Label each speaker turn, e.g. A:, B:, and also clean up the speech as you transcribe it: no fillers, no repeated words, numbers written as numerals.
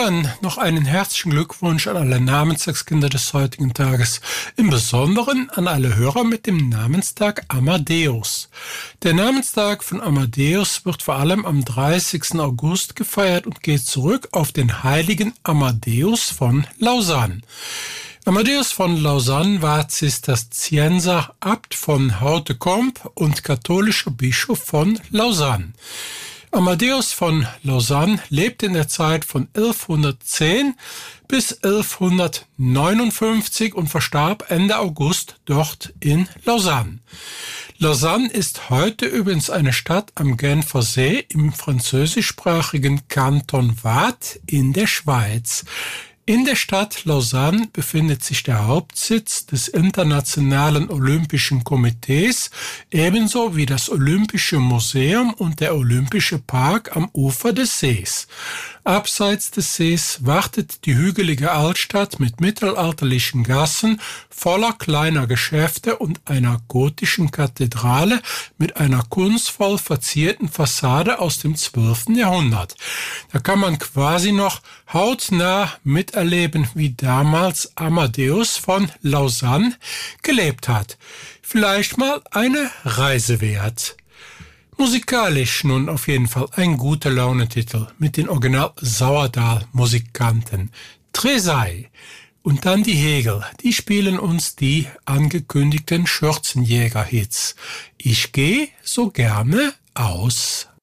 A: Dann noch einen herzlichen Glückwunsch an alle Namenstagskinder des heutigen Tages, im Besonderen an alle Hörer mit dem Namenstag Amadeus. Der Namenstag von Amadeus wird vor allem am 30. August gefeiert und geht zurück auf den heiligen Amadeus von Lausanne. Amadeus von Lausanne war Zisterzienser Abt von Hautecombe und katholischer Bischof von Lausanne. Amadeus von Lausanne lebte in der Zeit von 1110 bis 1159 und verstarb Ende August dort in Lausanne. Lausanne ist heute übrigens eine Stadt am Genfer See im französischsprachigen Kanton Waadt in der Schweiz. In der Stadt Lausanne befindet sich der Hauptsitz des Internationalen Olympischen Komitees, ebenso wie das Olympische Museum und der Olympische Park am Ufer des Sees. Abseits des Sees wartet die hügelige Altstadt mit mittelalterlichen Gassen voller kleiner Geschäfte und einer gotischen Kathedrale mit einer kunstvoll verzierten Fassade aus dem 12. Jahrhundert. Da kann man quasi noch hautnah miterleben, wie damals Amadeus von Lausanne gelebt hat. Vielleicht mal eine Reise wert. Musikalisch nun auf jeden Fall ein guter Launetitel mit den Original Sauerdahl-Musikanten. Tresei und dann die Hegel, die spielen uns die angekündigten Schürzenjäger-Hits. Ich gehe so gerne aus.